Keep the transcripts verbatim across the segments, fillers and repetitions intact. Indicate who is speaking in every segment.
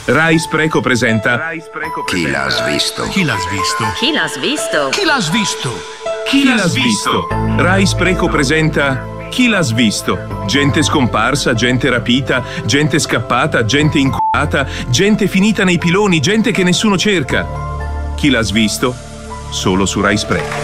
Speaker 1: Rai Spreco presenta
Speaker 2: Chi l'ha svisto?
Speaker 3: Chi l'ha svisto?
Speaker 4: Chi l'ha svisto?
Speaker 3: Chi l'ha svisto?
Speaker 1: Chi l'ha svisto? Rai Spreco presenta Chi l'ha svisto? Gente scomparsa, gente rapita, gente scappata, gente inculata, gente finita nei piloni, gente che nessuno cerca. Chi l'ha svisto? Solo su Rai Spreco.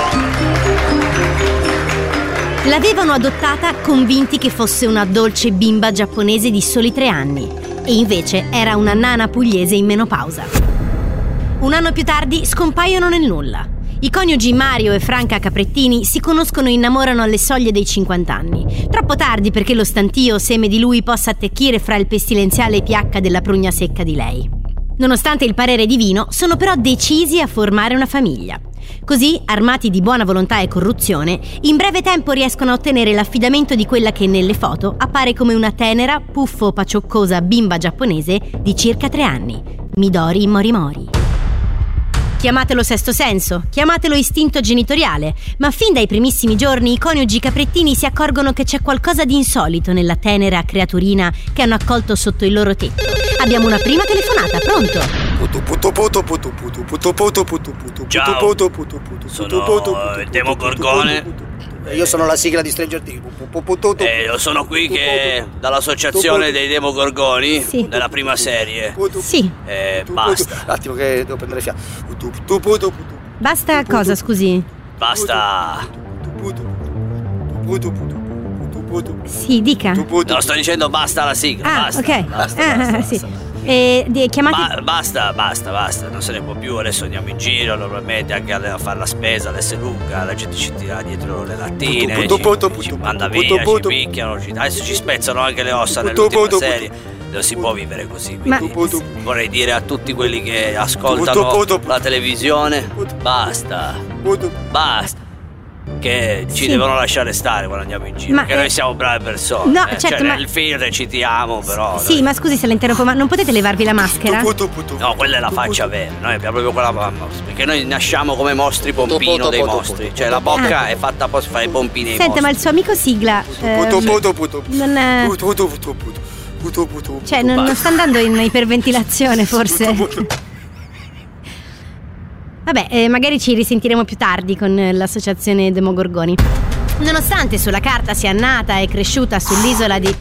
Speaker 5: L'avevano adottata convinti che fosse una dolce bimba giapponese di soli tre anni e invece era una nana pugliese in menopausa. Un anno più tardi scompaiono nel nulla. I coniugi Mario e Franca Caprettini si conoscono e innamorano alle soglie dei cinquanta anni. Troppo tardi perché lo stantio seme di lui possa attecchire fra il pestilenziale pH della prugna secca di lei. Nonostante il parere divino, sono però decisi a formare una famiglia. Così, armati di buona volontà e corruzione, in breve tempo riescono a ottenere l'affidamento di quella che nelle foto appare come una tenera, puffo-pacioccosa bimba giapponese di circa tre anni, Midori Morimori. Chiamatelo sesto senso, chiamatelo istinto genitoriale, ma fin dai primissimi giorni i coniugi Caprettini si accorgono che c'è qualcosa di insolito nella tenera creaturina che hanno accolto sotto il loro tetto. Abbiamo una prima telefonata, pronto?
Speaker 6: Ciao, sono il Demogorgone.
Speaker 7: Io sono la sigla di Stranger Things.
Speaker 6: E io sono qui che dall'associazione dei Demogorgoni,
Speaker 5: Sì.
Speaker 6: della prima serie.
Speaker 5: Sì.
Speaker 6: E basta.
Speaker 7: Un attimo che devo prendere fiato.
Speaker 5: Basta cosa, scusi?
Speaker 6: Basta.
Speaker 5: Sì, dica.
Speaker 6: No, sto dicendo basta la sigla.
Speaker 5: Ah,
Speaker 6: basta.
Speaker 5: ok.
Speaker 6: Basta,
Speaker 5: Ah,
Speaker 6: basta,
Speaker 5: ah,
Speaker 6: basta.
Speaker 5: sì. E di- chiamate...
Speaker 6: Ba- basta, basta, basta, non se ne può più. Adesso andiamo in giro, normalmente anche a, a fare la spesa, l'S lunga, la gente ci tira dietro le lattine, ci, ci manda via, ci picchiano, ci, adesso ci spezzano anche le ossa nell'ultima serie. Non si può vivere così, quindi vorrei dire a tutti quelli che ascoltano la televisione, basta, basta. Che ci
Speaker 5: Sì.
Speaker 6: devono lasciare stare quando andiamo in giro,
Speaker 5: Ma,
Speaker 6: perché
Speaker 5: eh,
Speaker 6: noi siamo brave persone.
Speaker 5: no,
Speaker 6: eh.
Speaker 5: certo,
Speaker 6: cioè,
Speaker 5: ma-
Speaker 6: nel film recitiamo, però.
Speaker 5: Sì,
Speaker 6: noi-
Speaker 5: ma scusi se la interrompo, ma non potete levarvi la maschera?
Speaker 6: No, quella è la faccia vera, noi abbiamo proprio quella mamma, perché noi nasciamo come mostri pompino dei mostri, cioè la bocca
Speaker 5: Ah.
Speaker 6: è fatta apposta per fare i pompini ai
Speaker 5: Senta, ma
Speaker 6: mostri.
Speaker 5: il suo amico Sigla ehm, non è... Cioè, non, non sta andando in iperventilazione, forse? Vabbè, eh, magari ci risentiremo più tardi con eh, l'associazione Demogorgoni. Nonostante sulla carta sia nata e cresciuta sull'isola di...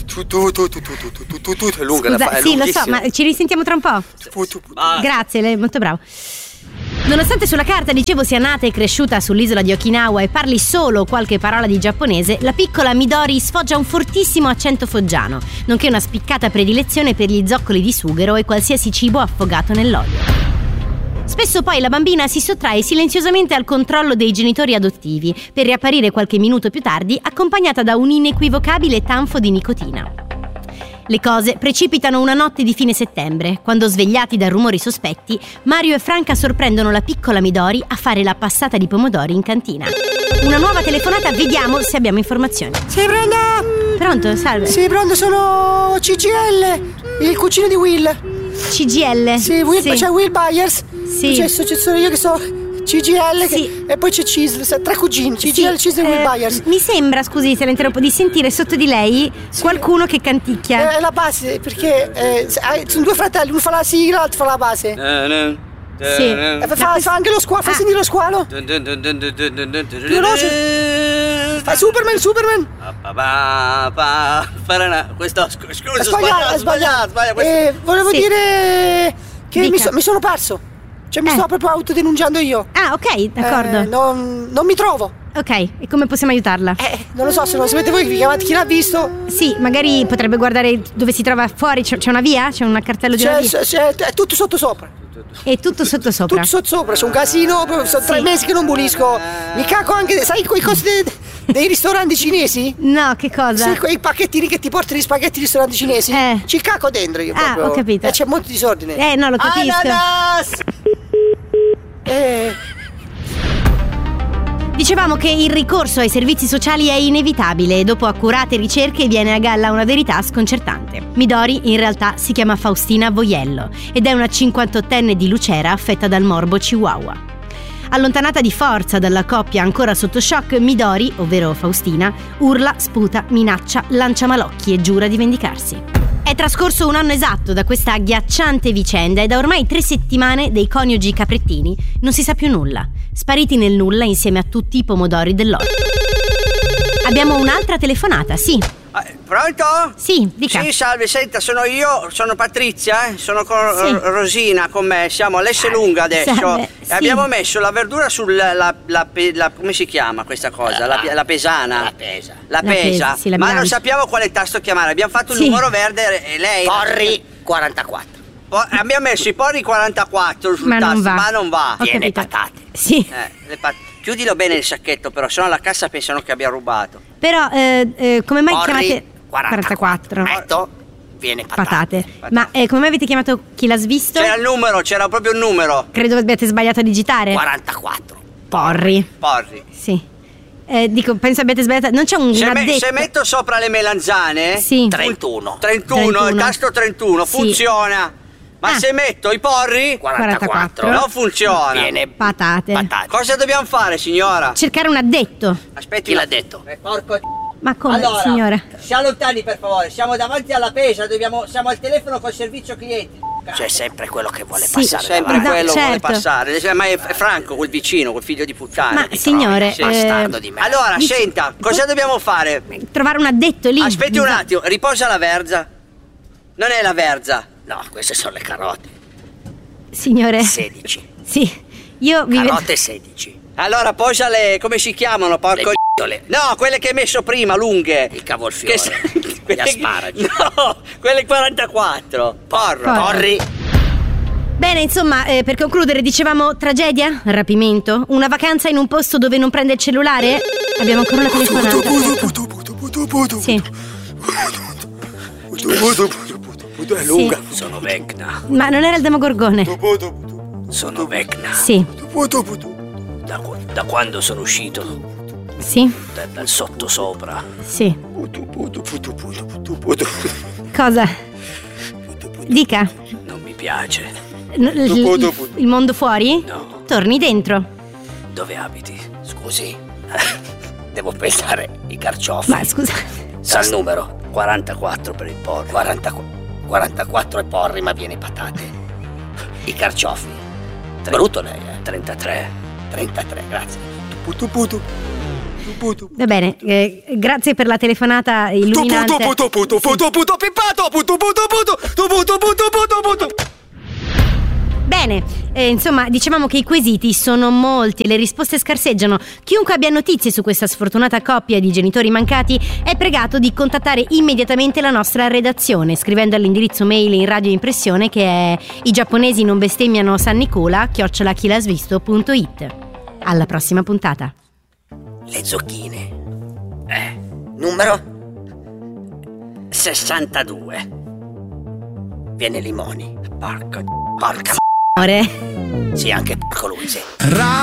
Speaker 7: È lunga,
Speaker 5: Scusa,
Speaker 7: è
Speaker 5: sì, lo so,
Speaker 7: lunghissima.
Speaker 5: ma ci risentiamo tra un po'.
Speaker 6: Basta.
Speaker 5: Grazie, lei è molto bravo. Nonostante sulla carta, dicevo, sia nata e cresciuta sull'isola di Okinawa e parli solo qualche parola di giapponese, la piccola Midori sfoggia un fortissimo accento foggiano, nonché una spiccata predilezione per gli zoccoli di sughero e qualsiasi cibo affogato nell'olio. Spesso poi la bambina si sottrae silenziosamente al controllo dei genitori adottivi, per riapparire qualche minuto più tardi accompagnata da un inequivocabile tanfo di nicotina. Le cose precipitano una notte di fine settembre, quando, svegliati da rumori sospetti, Mario e Franca sorprendono la piccola Midori a fare la passata di pomodori in cantina. Una nuova telefonata, vediamo se abbiamo informazioni.
Speaker 7: Sì, pronto?
Speaker 5: Pronto, salve.
Speaker 7: Sì, pronto, sono C G L, il cugino di Will.
Speaker 5: C G L.
Speaker 7: Sì, Will,
Speaker 5: Sì.
Speaker 7: c'è Will Byers.
Speaker 5: Sì.
Speaker 7: C'è, c'è sono io che so C G L che-
Speaker 5: Sì.
Speaker 7: e poi c'è Cisl, tre cugini, C G L,
Speaker 5: Sì,
Speaker 7: Cisl e Will
Speaker 5: eh,
Speaker 7: Byers.
Speaker 5: mi sembra, scusi se la interrompo, di sentire sotto di lei qualcuno che canticchia.
Speaker 7: È la base, perché eh, se- ah, sono due fratelli, uno fa la sigla, l'altro fa la base.
Speaker 6: Eh,
Speaker 5: Sì.
Speaker 7: E fa, fa anche lo squalo, fai
Speaker 5: Ah.
Speaker 7: sentire lo squalo.
Speaker 6: Più
Speaker 7: veloce. Fai Superman, Superman.
Speaker 6: Questo scu- scusa,
Speaker 7: È sbagliato, è sbagliato.
Speaker 6: sbagliato, questo-
Speaker 7: Eh, volevo
Speaker 5: Sì.
Speaker 7: dire che mi,
Speaker 5: Dica.
Speaker 7: so- mi sono perso. Cioè mi
Speaker 5: Eh.
Speaker 7: sto proprio autodenunciando io.
Speaker 5: Ah, ok, d'accordo.
Speaker 7: Eh, non, non mi trovo.
Speaker 5: Ok, e come possiamo aiutarla?
Speaker 7: Eh, non lo so, se lo sapete voi che vi chiamate chi l'ha visto.
Speaker 5: Sì, magari potrebbe guardare dove si trova fuori. C'è c'è una via? C'è un cartello di una
Speaker 7: C'è,
Speaker 5: via?
Speaker 7: c'è- è tutto sotto sopra.
Speaker 5: È tutto sotto sopra.
Speaker 7: Tutto sotto sopra, c'è un casino, proprio sono tre
Speaker 5: Sì.
Speaker 7: mesi che non pulisco. Mi caco anche, sai quei cosi de- dei ristoranti cinesi?
Speaker 5: No, che cosa?
Speaker 7: Sì, quei pacchettini che ti portano gli spaghetti ai ristoranti cinesi?
Speaker 5: Eh.
Speaker 7: Ci caco dentro io
Speaker 5: Ah,
Speaker 7: proprio.
Speaker 5: ho capito.
Speaker 7: E c'è molto disordine.
Speaker 5: Eh, no, lo capisco.
Speaker 6: Ananas!
Speaker 7: Eh,
Speaker 5: Dicevamo che il ricorso ai servizi sociali è inevitabile e dopo accurate ricerche viene a galla una verità sconcertante. Midori in realtà si chiama Faustina Voiello ed è una cinquantottenne di Lucera affetta dal morbo Chihuahua. Allontanata di forza dalla coppia ancora sotto shock, Midori, ovvero Faustina, urla, sputa, minaccia, lancia malocchi e giura di vendicarsi. È trascorso un anno esatto da questa agghiacciante vicenda e da ormai tre settimane dei coniugi Caprettini non si sa più nulla, spariti nel nulla insieme a tutti i pomodori dell'orto. Abbiamo un'altra telefonata, sì.
Speaker 3: Eh, pronto?
Speaker 5: Sì, dica.
Speaker 3: Sì, salve, senta, sono io, sono Patrizia, eh? sono con
Speaker 5: Sì.
Speaker 3: R- Rosina con me, siamo all'Esselunga adesso.
Speaker 5: Salve,
Speaker 3: E
Speaker 5: sì.
Speaker 3: abbiamo messo la verdura sulla la, la, pe- la- come si chiama questa cosa? La, la pesana.
Speaker 4: La pesa.
Speaker 3: La
Speaker 5: La
Speaker 3: pesa,
Speaker 5: pesa, sì, la
Speaker 3: ma non
Speaker 5: bilancia.
Speaker 3: sappiamo quale tasto chiamare. Abbiamo fatto il
Speaker 5: Sì.
Speaker 3: numero verde e lei.
Speaker 4: Porri quarantaquattro.
Speaker 3: Po- abbiamo messo i porri quarantaquattro sul
Speaker 5: Ma non
Speaker 3: tasto,
Speaker 5: va.
Speaker 3: ma non va.
Speaker 5: Ho
Speaker 4: Tiene
Speaker 5: capito.
Speaker 4: patate.
Speaker 5: Sì,
Speaker 3: Eh, le pat- Chiudilo bene il sacchetto, però, sennò alla cassa pensano che abbia rubato.
Speaker 5: però eh, eh, come mai
Speaker 4: Porri
Speaker 5: chiamate
Speaker 4: quarantaquattro. Metto, viene patate.
Speaker 5: patate? Ma eh, come mai avete chiamato Chi l'ha svisto?
Speaker 3: C'era il numero, c'era proprio il numero.
Speaker 5: Credo abbiate sbagliato a digitare.
Speaker 4: quarantaquattro.
Speaker 5: Porri.
Speaker 3: Porri.
Speaker 5: Sì. Eh, dico, penso abbiate sbagliato. Non c'è un
Speaker 3: Se, me-
Speaker 5: addetto.
Speaker 3: se metto sopra le melanzane,
Speaker 5: Sì.
Speaker 4: trentuno.
Speaker 3: trentuno, il
Speaker 5: trentuno.
Speaker 3: tasto trentuno,
Speaker 5: Sì.
Speaker 3: funziona. Ma
Speaker 5: Ah.
Speaker 3: se metto i porri,
Speaker 4: quarantaquattro.
Speaker 3: non funziona.
Speaker 4: Viene
Speaker 5: Patate.
Speaker 4: patate.
Speaker 3: Cosa dobbiamo fare, signora?
Speaker 5: Cercare un addetto.
Speaker 3: Aspetti.
Speaker 4: Chi
Speaker 3: una-
Speaker 4: l'ha detto?
Speaker 3: Eh, porco.
Speaker 5: Ma come,
Speaker 3: Allora,
Speaker 5: signora?
Speaker 3: si allontani per favore, siamo davanti alla pesa, dobbiamo, siamo al telefono col servizio clienti.
Speaker 4: C'è sempre quello che vuole
Speaker 5: Sì.
Speaker 4: passare
Speaker 3: Sempre
Speaker 5: No,
Speaker 3: quello vuole
Speaker 5: certo.
Speaker 3: passare. Eh, Ma è è Franco, quel vicino, quel figlio di puttana.
Speaker 5: Ma
Speaker 3: Di
Speaker 5: signore,
Speaker 3: Troia, sì.
Speaker 5: eh,
Speaker 4: Bastardo di me.
Speaker 3: Allora,
Speaker 5: dici-
Speaker 3: senta, cosa dobbiamo fare?
Speaker 5: Trovare un addetto lì.
Speaker 3: Aspetti un attimo, riposa la verza. Non è la verza.
Speaker 4: No, queste sono le carote.
Speaker 5: Signore.
Speaker 4: sedici.
Speaker 5: Sì. Io vi vedo.
Speaker 4: Carote sedici.
Speaker 3: Allora posa le. Come si chiamano, porco?
Speaker 4: Le c***ole.
Speaker 3: No, quelle che hai messo prima, lunghe.
Speaker 4: Il cavolfiore.
Speaker 3: Che s-
Speaker 4: Gli
Speaker 3: quelle-
Speaker 4: asparagi.
Speaker 3: No, quelle quarantaquattro. Porro.
Speaker 5: Porro.
Speaker 4: Porri.
Speaker 5: Bene, insomma, eh, per concludere, dicevamo tragedia? Rapimento? Una vacanza in un posto dove non prende il cellulare? Abbiamo ancora una telefonata. Ecco. Sì.
Speaker 3: È lunga.
Speaker 4: Sono Vecna.
Speaker 5: Ma non era il Demogorgone?
Speaker 4: Sono Vecna.
Speaker 5: Sì.
Speaker 4: Da, qu- da quando sono uscito
Speaker 5: Sì.
Speaker 4: da- dal sottosopra.
Speaker 5: Sì. Cosa? Dica.
Speaker 4: Non mi piace.
Speaker 5: N- il, il- il mondo fuori?
Speaker 4: No.
Speaker 5: Torni dentro.
Speaker 4: Dove abiti? Scusi. Devo pesare i carciofi.
Speaker 5: Ma scusa.
Speaker 4: Sa il numero? quarantaquattro per il porri. quarantaquattro. quarantaquattro è porri, ma viene patate. I carciofi. Brutto lei, eh? trentatré. trentatré, grazie.
Speaker 5: Va bene, eh, grazie per la telefonata illuminante. Bene, eh, insomma, dicevamo che i quesiti sono molti, le risposte scarseggiano. Chiunque abbia notizie su questa sfortunata coppia di genitori mancati è pregato di contattare immediatamente la nostra redazione, scrivendo all'indirizzo mail in radioimpressione che è i giapponesi non bestemmiano San Nicola chiocciola chilasvisto punto it. Alla prossima puntata.
Speaker 4: Le zocchine. Eh, numero? sessantadue. Viene limoni. Porca. Porca.
Speaker 5: Amore.
Speaker 4: Sì, anche porco lui, sì.